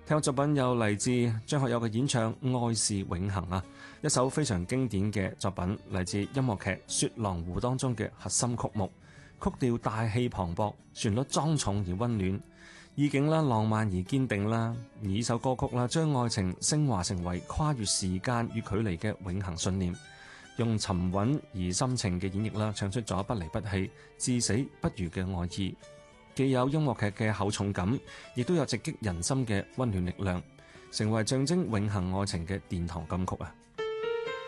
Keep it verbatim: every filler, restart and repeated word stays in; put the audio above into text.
聽嘅作品有嚟自張學友嘅演唱《愛是永恆》啊，一首非常經典嘅作品，嚟自音樂劇《雪狼湖》當中嘅核心曲目，曲調大氣磅礴，旋律莊重而溫暖，意境啦浪漫而堅定啦，而呢首歌曲啦將愛情升華成為跨越時間與距離嘅永恆信念，用沉穩而深情嘅演繹啦，唱出咗不離不棄、至死不渝嘅愛意。既有音樂劇嘅厚重感，亦都有直擊人心嘅溫暖力量，成為象徵永恆愛情嘅殿堂金曲啊！